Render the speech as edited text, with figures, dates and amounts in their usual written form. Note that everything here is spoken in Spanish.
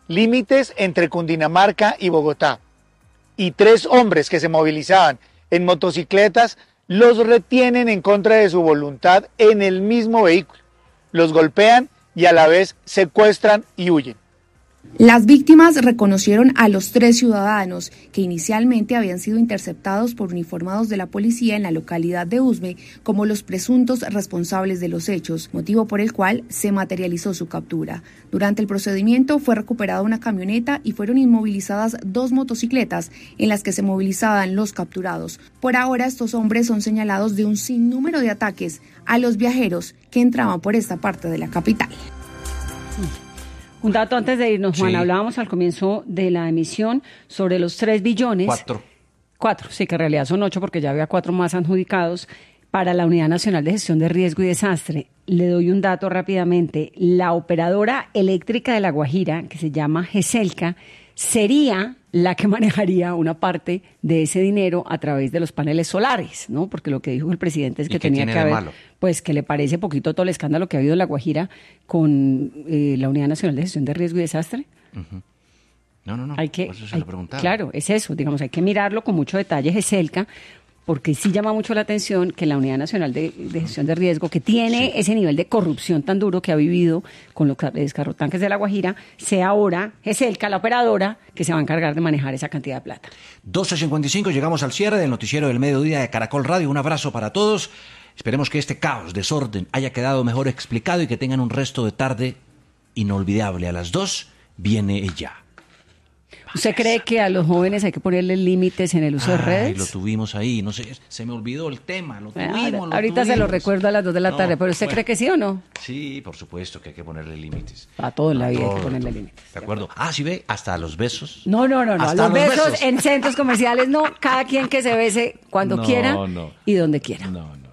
límites entre Cundinamarca y Bogotá, y 3 hombres que se movilizaban en motocicletas los retienen en contra de su voluntad en el mismo vehículo, los golpean y a la vez secuestran y huyen. Las víctimas reconocieron a los 3 ciudadanos que inicialmente habían sido interceptados por uniformados de la policía en la localidad de Usme como los presuntos responsables de los hechos, motivo por el cual se materializó su captura. Durante el procedimiento fue recuperada una camioneta y fueron inmovilizadas 2 motocicletas en las que se movilizaban los capturados. Por ahora estos hombres son señalados de un sinnúmero de ataques a los viajeros que entraban por esta parte de la capital. Un dato antes de irnos, Juan, hablábamos al comienzo de la emisión sobre los 3 billones. 4, sí, que en realidad son 8 porque ya había 4 más adjudicados para la Unidad Nacional de Gestión de Riesgo y Desastre. Le doy un dato rápidamente. La operadora eléctrica de La Guajira, que se llama GESELCA, sería la que manejaría una parte de ese dinero a través de los paneles solares, ¿no? Porque lo que dijo el presidente es que tenía que haber, pues que le parece poquito todo el escándalo que ha habido en La Guajira con la Unidad Nacional de Gestión de Riesgo y Desastre. Uh-huh. No, hay que, por eso se lo preguntaba. Claro, es eso, digamos, hay que mirarlo con mucho detalle, GESELCA, porque sí llama mucho la atención que la Unidad Nacional de Gestión de Riesgo, que tiene ese nivel de corrupción tan duro que ha vivido con los descarrotanques de La Guajira, sea ahora GESELCA, la operadora, que se va a encargar de manejar esa cantidad de plata. 12:55, llegamos al cierre del noticiero del mediodía de Caracol Radio. Un abrazo para todos. Esperemos que este caos, desorden, haya quedado mejor explicado y que tengan un resto de tarde inolvidable. A las 2 viene ella. ¿Usted cree que a los jóvenes hay que ponerle límites en el uso de redes? Lo tuvimos ahí, no sé, se me olvidó el tema, ahorita se lo recuerdo a las 2 de la tarde, pero ¿usted cree que sí o no? Sí, por supuesto que hay que ponerle límites. A todo en la vida hay que ponerle límites. ¿De acuerdo? ¿Sí ve? Hasta a los besos. No, a los besos en centros comerciales no, cada quien que se bese cuando quiera y donde quiera. No.